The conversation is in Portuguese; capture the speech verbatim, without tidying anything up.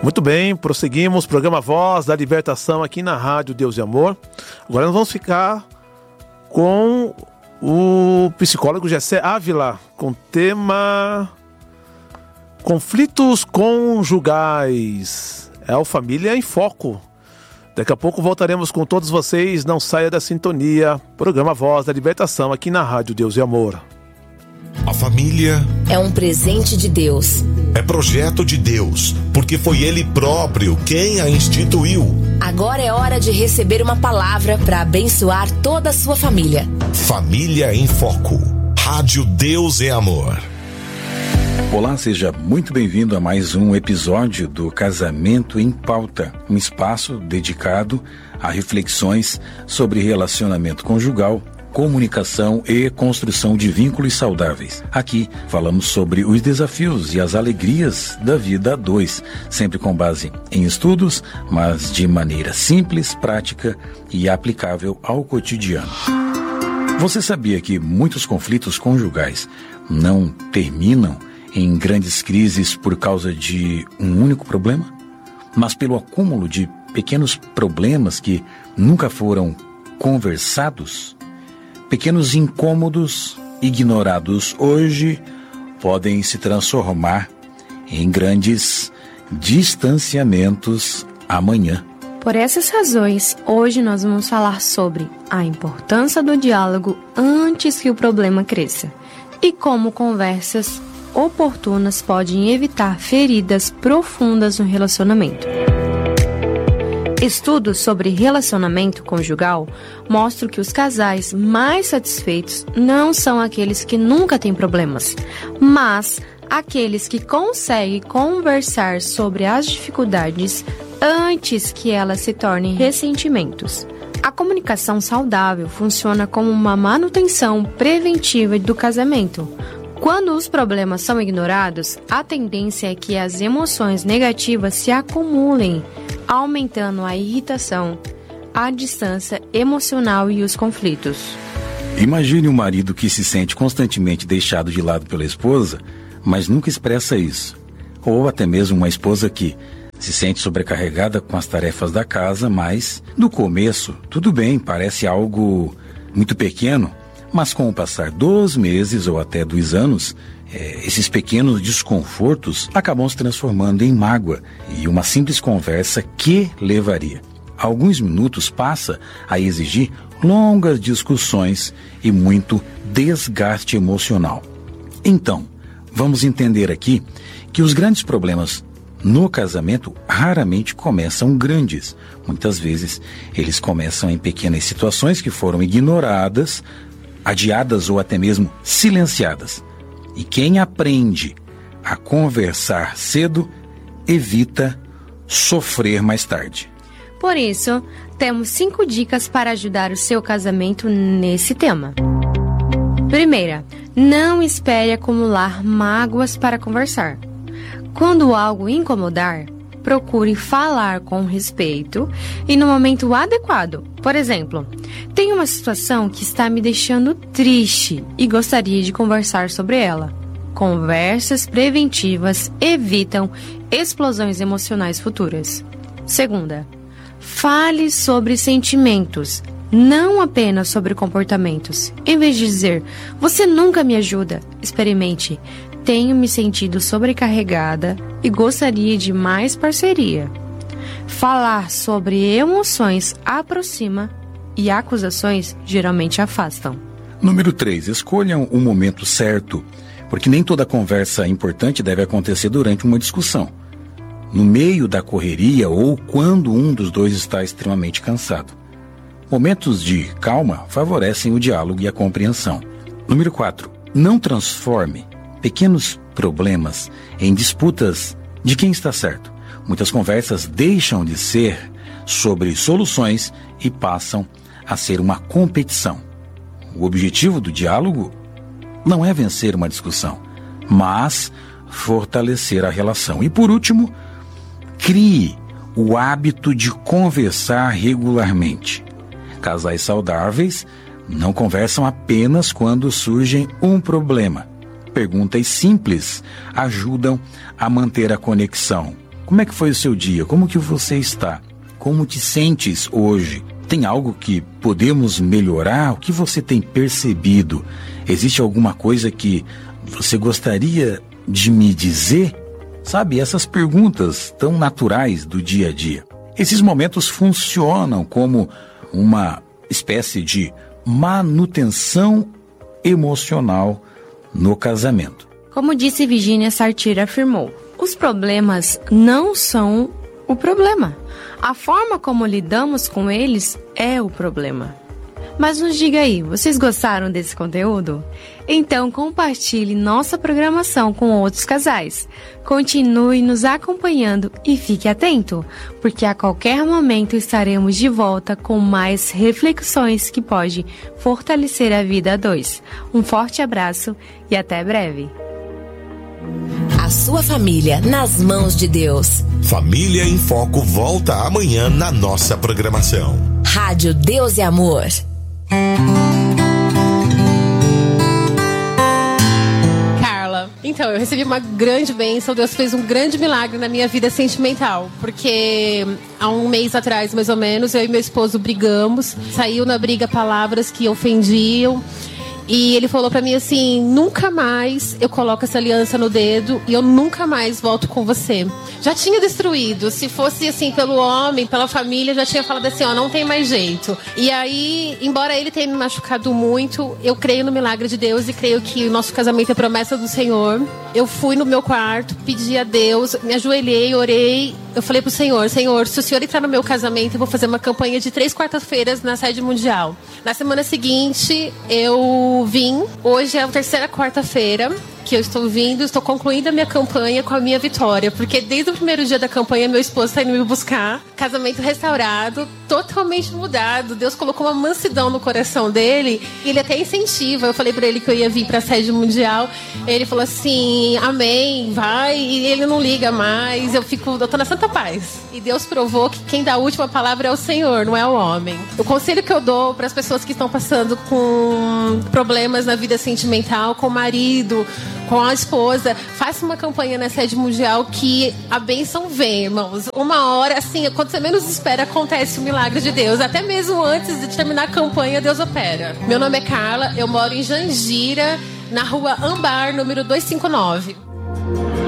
Muito bem, prosseguimos, programa Voz da Libertação aqui na Rádio Deus e Amor. Agora nós vamos ficar com o psicólogo Gessé Ávila, com o tema Conflitos Conjugais. É o Família em Foco. Daqui a pouco voltaremos com todos vocês, não saia da sintonia. Programa Voz da Libertação aqui na Rádio Deus e Amor. A família é um presente de Deus. É projeto de Deus, porque foi Ele próprio quem a instituiu. Agora é hora de receber uma palavra para abençoar toda a sua família. Família em Foco. Rádio Deus e Amor. Olá, seja muito bem-vindo a mais um episódio do Casamento em Pauta, um espaço dedicado a reflexões sobre relacionamento conjugal, comunicação e construção de vínculos saudáveis. Aqui falamos sobre os desafios e as alegrias da vida a dois, sempre com base em estudos, mas de maneira simples, prática e aplicável ao cotidiano. Você sabia que muitos conflitos conjugais não terminam em grandes crises por causa de um único problema, mas pelo acúmulo de pequenos problemas que nunca foram conversados? Pequenos incômodos ignorados hoje podem se transformar em grandes distanciamentos amanhã. Por essas razões, hoje nós vamos falar sobre a importância do diálogo antes que o problema cresça e como conversas oportunas podem evitar feridas profundas no relacionamento. Estudos sobre relacionamento conjugal mostram que os casais mais satisfeitos não são aqueles que nunca têm problemas, mas aqueles que conseguem conversar sobre as dificuldades antes que elas se tornem ressentimentos. A comunicação saudável funciona como uma manutenção preventiva do casamento. Quando os problemas são ignorados, a tendência é que as emoções negativas se acumulem, aumentando a irritação, a distância emocional e os conflitos. Imagine um marido que se sente constantemente deixado de lado pela esposa, mas nunca expressa isso. Ou até mesmo uma esposa que se sente sobrecarregada com as tarefas da casa, mas no começo, tudo bem, parece algo muito pequeno, mas com o passar dos meses ou até dos anos, é, esses pequenos desconfortos acabam se transformando em mágoa e uma simples conversa que levaria alguns minutos passa a exigir longas discussões e muito desgaste emocional. Então, vamos entender aqui que os grandes problemas no casamento raramente começam grandes. Muitas vezes eles começam em pequenas situações que foram ignoradas, adiadas ou até mesmo silenciadas. E quem aprende a conversar cedo evita sofrer mais tarde. Por isso, temos cinco dicas para ajudar o seu casamento nesse tema. Primeira, não espere acumular mágoas para conversar. Quando algo incomodar, procure falar com respeito e no momento adequado. Por exemplo, tem uma situação que está me deixando triste e gostaria de conversar sobre ela. Conversas preventivas evitam explosões emocionais futuras. Segunda, fale sobre sentimentos, não apenas sobre comportamentos. Em vez de dizer, você nunca me ajuda, experimente, tenho me sentido sobrecarregada e gostaria de mais parceria. Falar sobre emoções aproxima e acusações geralmente afastam. Número três. Escolham o momento certo, porque nem toda conversa importante deve acontecer durante uma discussão, no meio da correria ou quando um dos dois está extremamente cansado. Momentos de calma favorecem o diálogo e a compreensão. Número quatro. Não transforme pequenos problemas em disputas de quem está certo. Muitas conversas deixam de ser sobre soluções e passam a ser uma competição. O objetivo do diálogo não é vencer uma discussão, mas fortalecer a relação. E por último, crie o hábito de conversar regularmente. Casais saudáveis não conversam apenas quando surge um problema. Perguntas simples ajudam a manter a conexão Como é que foi o seu dia? Como que você está? Como te sentes hoje? Tem algo que podemos melhorar? O que você tem percebido? Existe alguma coisa que você gostaria de me dizer? Sabe, essas perguntas tão naturais do dia a dia. Esses momentos funcionam como uma espécie de manutenção emocional no casamento. Como disse Virginia Satir afirmou, os problemas não são o problema. A forma como lidamos com eles é o problema. Mas nos diga aí, vocês gostaram desse conteúdo? Então compartilhe nossa programação com outros casais. Continue nos acompanhando e fique atento, porque a qualquer momento estaremos de volta com mais reflexões que podem fortalecer a vida a dois. Um forte abraço e até breve. A sua família nas mãos de Deus. Família em Foco volta amanhã na nossa programação. Rádio Deus e Amor. Carla, então, eu recebi uma grande bênção. Deus fez um grande milagre na minha vida sentimental. Porque há um mês atrás, mais ou menos, eu e meu esposo brigamos. Saiu na briga palavras que ofendiam. E ele falou pra mim assim, nunca mais eu coloco essa aliança no dedo e eu nunca mais volto com você. Já tinha destruído, se fosse assim pelo homem, pela família, já tinha falado assim, ó, não tem mais jeito. E aí, embora ele tenha me machucado muito, eu creio no milagre de Deus e creio que o nosso casamento é promessa do Senhor. Eu fui no meu quarto, pedi a Deus, me ajoelhei, orei. Eu falei pro Senhor, Senhor, se o Senhor entrar no meu casamento, eu vou fazer uma campanha de três quartas-feiras na sede mundial. Na semana seguinte, eu vim. Hoje é a terceira quarta-feira que eu estou vindo, estou concluindo a minha campanha com a minha vitória, porque desde o primeiro dia da campanha, meu esposo está indo me buscar, casamento restaurado, totalmente mudado. Deus colocou uma mansidão no coração dele, e ele até incentiva. Eu falei para ele que eu ia vir para a sede mundial, ele falou assim, amém, vai, e ele não liga mais, eu fico, eu tô na santa paz. E Deus provou que quem dá a última palavra é o Senhor, não é o homem. O conselho que eu dou para as pessoas que estão passando com problemas na vida sentimental, com o marido, com a esposa, faça uma campanha na sede mundial que a bênção vem, irmãos. Uma hora, assim, quando você menos espera, acontece o milagre de Deus. Até mesmo antes de terminar a campanha, Deus opera. Meu nome é Carla, eu moro em Jandira, na rua Ambar, número duzentos e cinquenta e nove.